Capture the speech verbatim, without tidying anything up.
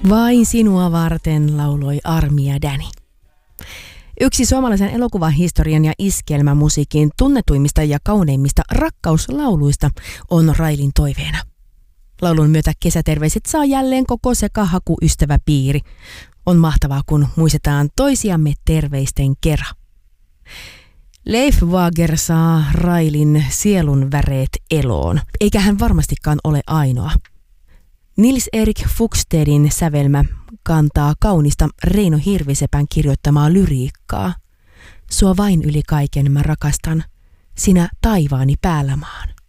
Vain sinua varten lauloi Armia Danny. Yksi suomalaisen elokuvahistorian ja iskelmämusiikin tunnetuimmista ja kauneimmista rakkauslauluista on Railin toiveena. Laulun myötä kesäterveiset saa jälleen koko sekahakuystäväpiiri. On mahtavaa, kun muistetaan toisiamme terveisten kera. Leif Wager saa Railin sielun väreet eloon, eikä hän varmastikaan ole ainoa. Nils-Erik Fugstedin sävelmä kantaa kaunista Reino Hirvisepän kirjoittamaa lyriikkaa. Sua vain yli kaiken mä rakastan, sinä taivaani päällä maan.